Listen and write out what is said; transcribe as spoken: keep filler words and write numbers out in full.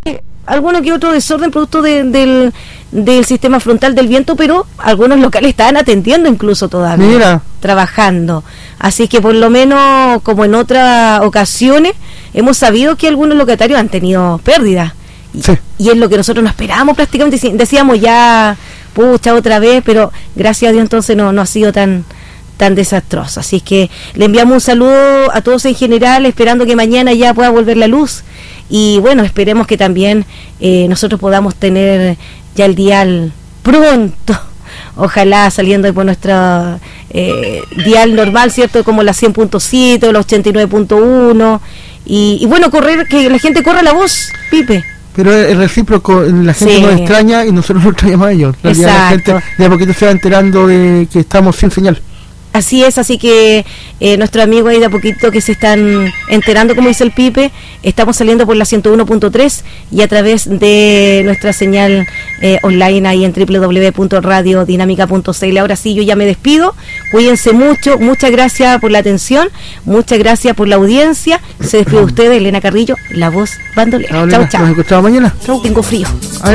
alguno que otro desorden producto de, del, del sistema frontal del viento, pero algunos locales estaban atendiendo incluso todavía, Mira. trabajando. Así que por lo menos, como en otras ocasiones, hemos sabido que algunos locatarios han tenido pérdidas. Y, sí. y es lo que nosotros no esperábamos prácticamente. Decíamos ya, pucha, otra vez, pero gracias a Dios entonces no, no ha sido tan tan desastroso. Así que le enviamos un saludo a todos en general, esperando que mañana ya pueda volver la luz. Y bueno, esperemos que también eh, nosotros podamos tener ya el dial pronto, ojalá saliendo por nuestra eh, dial normal, ¿cierto? Como la cien punto siete o la ochenta y nueve punto uno. Y, y bueno, correr, que la gente corra la voz, Pipe. Pero es recíproco, la gente Sí. nos extraña y nosotros nos extrañamos a ellos. En realidad, la gente de a poquito se va enterando de que estamos sin señal. Así es, así que eh, nuestros amigos ahí de a poquito que se están enterando, como dice el Pipe, estamos saliendo por la ciento uno punto tres y a través de nuestra señal eh, online ahí en doble u doble u doble u punto radio dinámica punto c l. Ahora sí, yo ya me despido, cuídense mucho, muchas gracias por la atención, muchas gracias por la audiencia, se despide de ustedes, Elena Carrillo, la voz bandolera. Chao, chao. Nos encontramos mañana. Chao. Tengo frío. A ver.